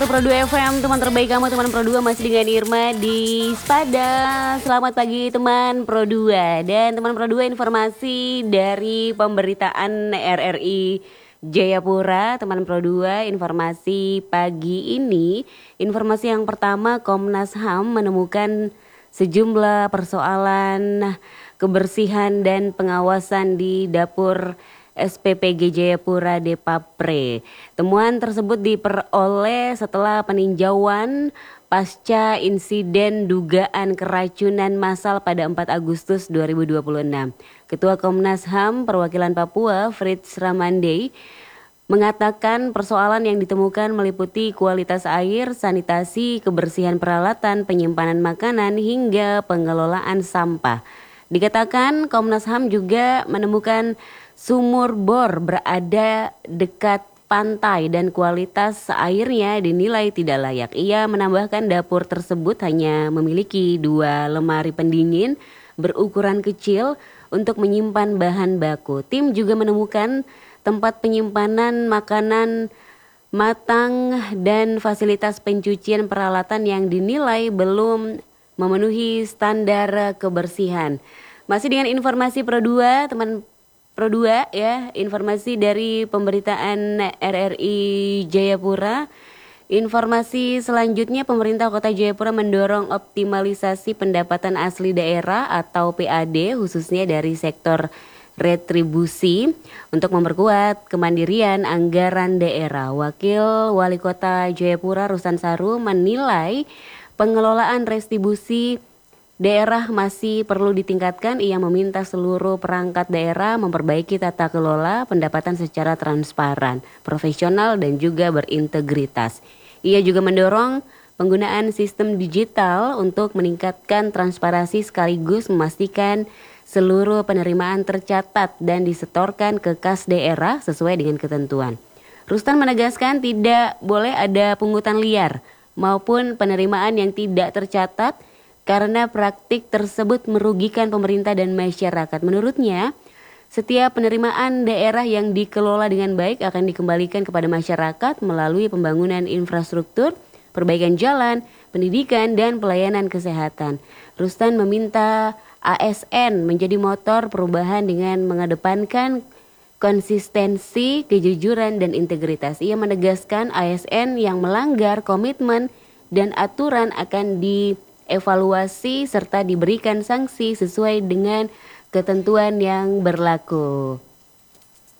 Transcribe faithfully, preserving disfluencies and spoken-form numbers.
Pro dua F M, teman terbaik kamu, teman Pro dua masih dengan Irma di Spada. Selamat pagi teman Pro dua. Dan teman Pro dua, informasi dari pemberitaan R R I Jayapura. Teman Pro dua, informasi pagi ini. Informasi yang pertama, Komnas H A M menemukan sejumlah persoalan kebersihan dan pengawasan di dapur S P P G Jayapura Depapre. Temuan tersebut diperoleh setelah peninjauan pasca insiden dugaan keracunan massal pada empat Agustus dua ribu dua puluh enam. Ketua Komnas H A M Perwakilan Papua, Fritz Ramandey, mengatakan persoalan yang ditemukan meliputi kualitas air, sanitasi, kebersihan peralatan, penyimpanan makanan, hingga pengelolaan sampah. Dikatakan Komnas H A M juga menemukan sumur bor berada dekat pantai dan kualitas airnya dinilai tidak layak. Ia menambahkan dapur tersebut hanya memiliki dua lemari pendingin berukuran kecil untuk menyimpan bahan baku. Tim juga menemukan tempat penyimpanan makanan matang dan fasilitas pencucian peralatan yang dinilai belum memenuhi standar kebersihan. Masih dengan informasi Pro dua, teman Pro dua ya, informasi dari pemberitaan R R I Jayapura. Informasi selanjutnya, pemerintah Kota Jayapura mendorong optimalisasi pendapatan asli daerah atau P A D khususnya dari sektor retribusi untuk memperkuat kemandirian anggaran daerah. Wakil Wali Kota Jayapura Rustan Saru menilai pengelolaan retribusi daerah masih perlu ditingkatkan. Ia meminta seluruh perangkat daerah memperbaiki tata kelola pendapatan secara transparan, profesional, dan juga berintegritas. Ia juga mendorong penggunaan sistem digital untuk meningkatkan transparansi sekaligus memastikan seluruh penerimaan tercatat dan disetorkan ke kas daerah sesuai dengan ketentuan. Rustan menegaskan tidak boleh ada pungutan liar maupun penerimaan yang tidak tercatat karena praktik tersebut merugikan pemerintah dan masyarakat. Menurutnya, setiap penerimaan daerah yang dikelola dengan baik akan dikembalikan kepada masyarakat melalui pembangunan infrastruktur, perbaikan jalan, pendidikan, dan pelayanan kesehatan. Rustan meminta A S N menjadi motor perubahan dengan mengedepankan konsistensi, kejujuran, dan integritas. Ia menegaskan A S N yang melanggar komitmen dan aturan akan di evaluasi serta diberikan sanksi sesuai dengan ketentuan yang berlaku.